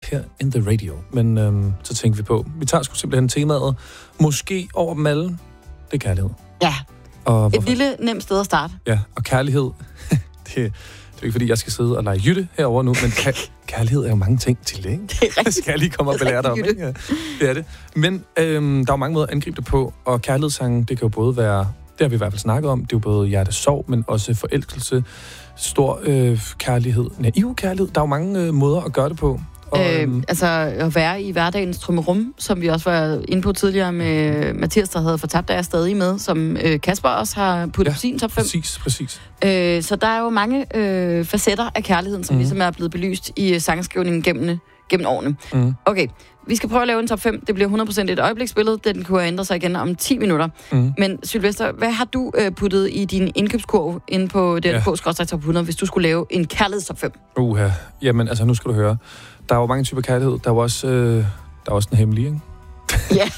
her in the radio. Men så tænkte vi på, vi tager sgu simpelthen temaet, måske over dem alle, det er kærlighed. Ja, og et lille nemt sted at starte. Ja, og kærlighed, det er ikke fordi, jeg skal sidde og lege jytte herover nu, men kærlighed er jo mange ting til det, ikke? Det er rigtigt. Det skal jeg lige komme og belære dig om, ikke? Ja, det er det. Men der er jo mange måder at angribe det på, og kærlighedssangen, det kan jo både være, det har vi i hvert fald snakket om, det er jo både hjertesorg, men også forelskelse, stor kærlighed, naiv kærlighed. Der er jo mange måder at gøre det på. Og, altså at være i hverdagens trummerum, som vi også var inde på tidligere med Mathias, der havde fortabt, der er stadig med, som Kasper også har puttet på sin top 5. Præcis. Så der er jo mange facetter af kærligheden, som ligesom er blevet belyst i sangskrivningen gennem årene. Okay, vi skal prøve at lave en top 5. Det bliver 100% et øjebliksbillede. Den kunne ændre sig igen om 10 minutter. Men Sylvester, hvad har du puttet i din indkøbskurv inde på DRK/top 100, hvis du skulle lave en kærlighedstop 5? Jamen, altså nu skal du høre. Der er jo mange typer kærlighed. Der er også den hemmelige, ikke? Ja.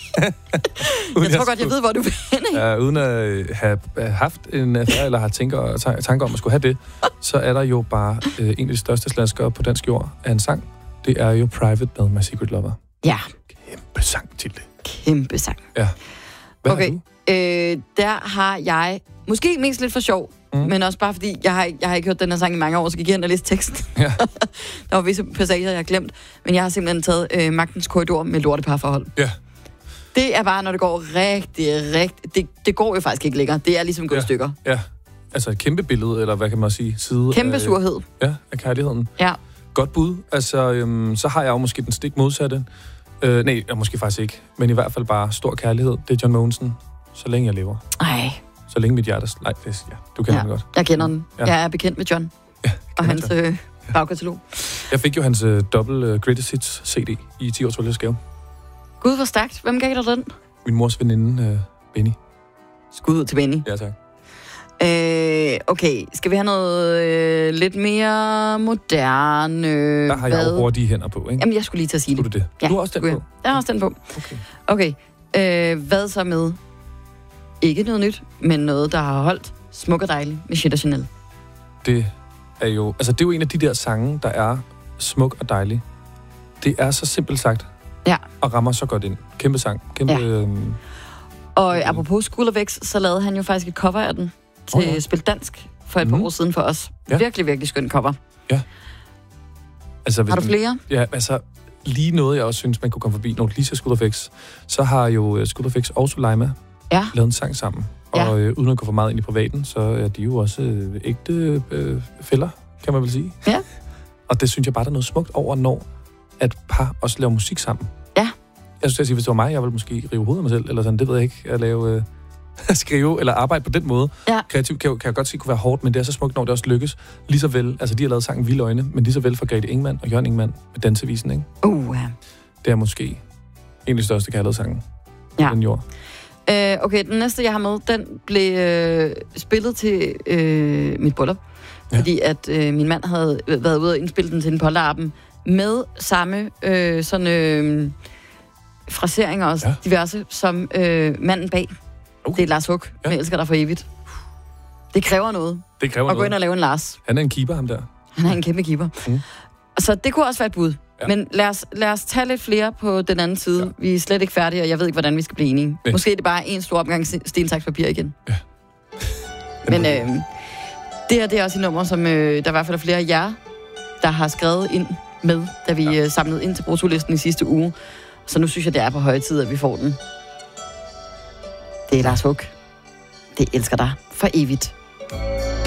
Jeg tror godt, jeg ved, hvor du vil hen, ikke? Ja, uden at have haft en affære, eller har tanker om at skulle have det, så er der jo bare en af de største slaskere på dansk jord af en sang. Det er jo Private med My Secret Lover. Ja. Kæmpe sang til det. Kæmpe sang. Ja. Hvad har du? Der har jeg, måske mest lidt for sjov, men også bare fordi, jeg har ikke hørt den her sang i mange år, så gik jeg hen og læste teksten. Ja. Der var visse passager, jeg har glemt, men jeg har simpelthen taget Magtens Korridor med lorteparforhold. Ja. Det er bare, når det går rigtig... Det går jo faktisk ikke længere. Det er ligesom gået stykker. Ja, altså et kæmpe billede, eller hvad kan man sige? Side kæmpe surhed. Ja, af kærligheden. Ja. Godt bud. Altså, så har jeg jo måske den stik modsatte. Nej, måske faktisk ikke. Men i hvert fald bare stor kærlighed. Det er John Mogensen. Så længe jeg lever. Ej. Så længe mit hjertes... Nej, du kender den godt. Jeg kender den. Ja. Jeg er bekendt med John. Ja, og hans bagkatalog. Jeg fik jo hans dobbelt Greatest Hits CD i 10 års fødselsdagsgave. Gud, hvor stærkt. Hvem gav dig den? Min mors veninde, Benny. Skud ud til Benny. Ja, tak. Okay, skal vi have noget lidt mere moderne? Der har jeg jo hurtige hænder på, ikke? Jamen, jeg skulle lige til at sige det. Det. Ja, du har også den på? Jeg har også den på. Okay. Hvad så med ikke noget nyt, men noget, der har holdt smuk og dejlig med Shit og Chanel? Det er jo en af de der sange, der er smuk og dejlig. Det er så simpelt sagt. Ja. Og rammer så godt ind. Kæmpe sang. Kæmpe... Og apropos School of X, så lavede han jo faktisk et cover af den til Spil Dansk for et par år siden for os. Ja. Virkelig, virkelig skøn cover. Ja. Altså, har du flere? Ja, altså lige noget, jeg også synes, man kunne komme forbi. Når du lige ser School of X, så har jo School of X og Soleima lavet en sang sammen. Og uden at gå for meget ind i privaten, så er de jo også ægte fæller, kan man vel sige. Ja. Og det synes jeg bare, der er noget smukt over, når at par også laver musik sammen. Ja. Jeg synes, hvis det var mig, jeg ville måske rive hovedet af mig selv, eller sådan, det ved jeg ikke, at lave... skrive eller arbejde på den måde. Ja. Kreativt kan jeg godt sige, kunne være hårdt, men det er så smukt, når det også lykkes. Lige så vel, altså de har lavet sangen Vilde Øjne, men lige så vel for Grete Ingemann og Jørgen Ingemann med Dansevisen, ikke? Det er måske en af de største kærlighedssange på den jord. Okay, den næste, jeg har med, den blev spillet til mit bryllup, fordi at min mand havde været ude og indspille den til en polterappen med samme fraseringer og diverse som manden bag. Det er Lars Huck, med Elsker dig for evigt. Det kræver noget. Det kræver noget. At gå ind og lave en Lars. Han er en keeper, ham der. Han er en kæmpe keeper. Så det kunne også være et bud. Ja. Men lad os tage lidt flere på den anden side. Ja. Vi er slet ikke færdige, og jeg ved ikke, hvordan vi skal blive enige. Nej. Måske er det bare en stor omgang sten, saks, papir igen. Ja. Men det her, det er også et nummer, som der i hvert fald er flere af jer, der har skrevet ind med, da vi samlede ind til brutolisten i sidste uge. Så nu synes jeg, det er på høje tid, at vi får den. Det er Lars Huck. Det elsker dig for evigt.